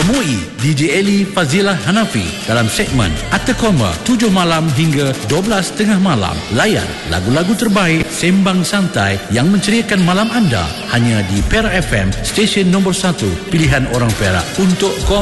Temui DJ Eli Fazilah Hanafi dalam segmen Atta Koma 7 malam hingga 12.30 malam. Layan lagu-lagu terbaik sembang santai yang menceriakan malam anda hanya di Perak FM, stesen nombor 1 pilihan orang Perak. Untuk